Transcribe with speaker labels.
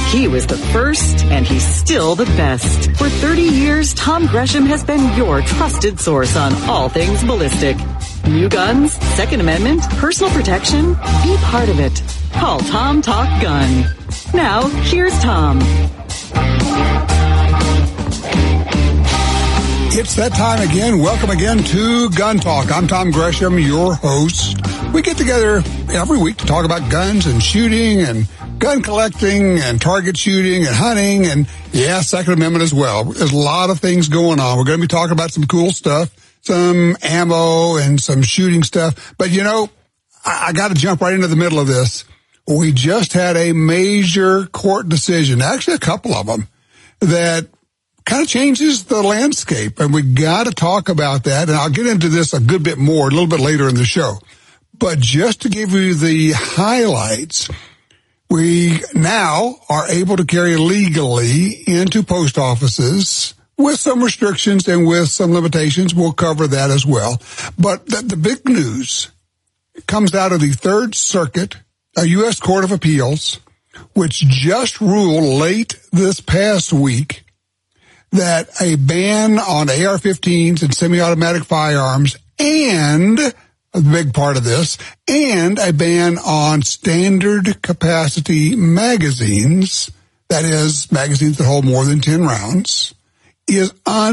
Speaker 1: He was the first, and he's still the best. For 30 years, Tom Gresham has been your trusted source on all things ballistic. New guns, Second Amendment, personal protection. Be part of it. Call Tom Talk Gun. Now, here's Tom.
Speaker 2: It's that time again. Welcome again to Gun Talk. I'm Tom Gresham, your host. We get together every week to talk about guns and shooting and gun collecting and target shooting and hunting and, yeah, Second Amendment as well. There's a lot of things going on. We're going to be talking about some cool stuff, some ammo and some shooting stuff. But, you know, I got to jump right into the middle of this. We just had a major court decision, actually a couple of them, that kind of changes the landscape, and we got to talk about that, and I'll get into this a good bit more a little bit later in the show. But just to give you the highlights, we now are able to carry legally into post offices with some restrictions and with some limitations. We'll cover that as well. But the big news comes out of the Third Circuit, a U.S. Court of Appeals, which just ruled late this past week that a ban on AR-15s and semi-automatic firearms and a big part of this, and a ban on standard capacity magazines, that is, magazines that hold more than 10 rounds, is